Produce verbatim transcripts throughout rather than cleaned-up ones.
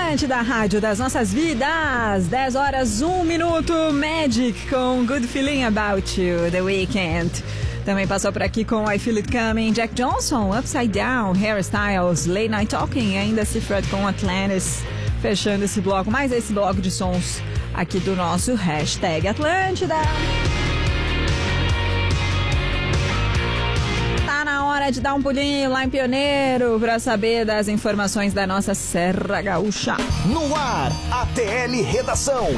Atlântida, rádio das nossas vidas. dez horas, um minuto. Magic com Good Feeling About You, The Weeknd. Também passou por aqui com I Feel It Coming, Jack Johnson, Upside Down, Hairstyles, Late Night Talking, ainda Seaford com Atlantis. Fechando esse bloco, mais esse bloco de sons aqui do nosso Hashtag Atlântida. Hora de dar um pulinho lá em Pioneiro para saber das informações da nossa Serra Gaúcha. No ar, A T L Redação.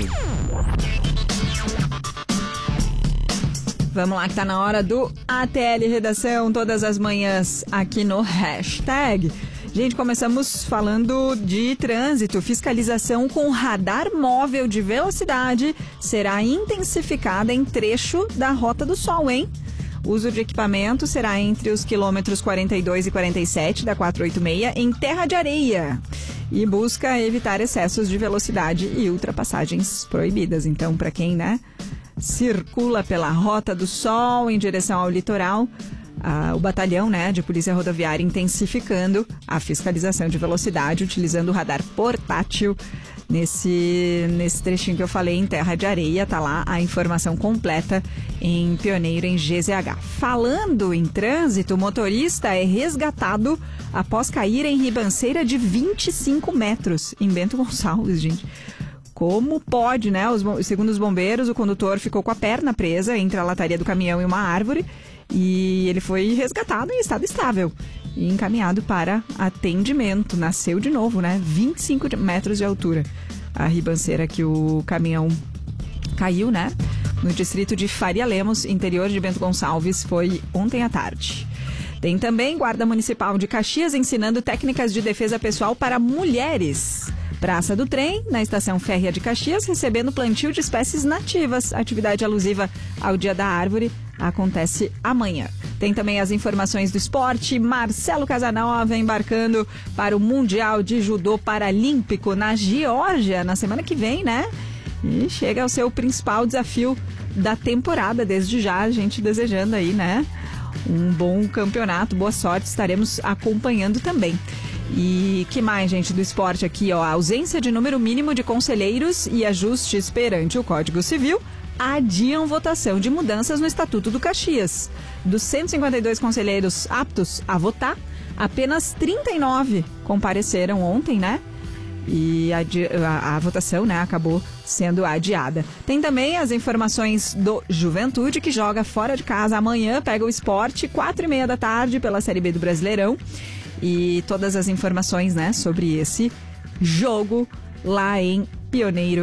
Vamos lá que tá na hora do A T L Redação, todas as manhãs aqui no Hashtag. Gente, começamos falando de trânsito. Fiscalização com radar móvel de velocidade será intensificada em trecho da Rota do Sol, hein? O uso de equipamento será entre os quilômetros quarenta e dois e quarenta e sete da quatrocentos e oitenta e seis em terra de areia e busca evitar excessos de velocidade e ultrapassagens proibidas. Então, para quem, né, circula pela Rota do Sol em direção ao litoral, ah, o batalhão, né, de polícia rodoviária intensificando a fiscalização de velocidade utilizando o radar portátil. Nesse, nesse trechinho que eu falei, em terra de areia, tá lá a informação completa em Pioneiro, em G Z H. Falando em trânsito, o motorista é resgatado após cair em ribanceira de vinte e cinco metros, em Bento Gonçalves, gente. Como pode, né? Os, segundo os bombeiros, o condutor ficou com a perna presa entre a lataria do caminhão e uma árvore e ele foi resgatado em estado estável e encaminhado para atendimento. Nasceu de novo, né? vinte e cinco metros de altura. A ribanceira que o caminhão caiu, né? No distrito de Faria Lemos, interior de Bento Gonçalves, foi ontem à tarde. Tem também Guarda Municipal de Caxias ensinando técnicas de defesa pessoal para mulheres. Praça do Trem, na Estação Férrea de Caxias, recebendo plantio de espécies nativas. Atividade alusiva ao Dia da Árvore acontece amanhã. Tem também as informações do esporte. Marcelo Casanova embarcando para o Mundial de Judô Paralímpico na Geórgia, na semana que vem, né? E chega ao seu principal desafio da temporada, desde já, a gente desejando aí, né? Um bom campeonato, boa sorte, estaremos acompanhando também. E que mais, gente, do esporte aqui, ó, a ausência de número mínimo de conselheiros e ajustes perante o Código Civil adiam votação de mudanças no Estatuto do Caxias. Dos cento e cinquenta e dois conselheiros aptos a votar, apenas trinta e nove compareceram ontem, né? E a, a, a votação, né, acabou sendo adiada. Tem também as informações do Juventude, que joga fora de casa amanhã, pega o Sport, quatro e meia da tarde, pela Série B do Brasileirão. E todas as informações, né, sobre esse jogo lá em Pioneiro.